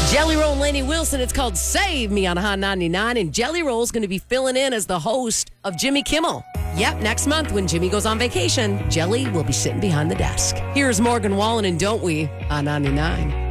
Jelly Roll and Lainey Wilson. It's called Save Me on Hot 99. And Jelly Roll's going to be filling in as the host of Jimmy Kimmel. Yep, next month when Jimmy goes on vacation, Jelly will be sitting behind the desk. Here's Morgan Wallen and Don't We on 99.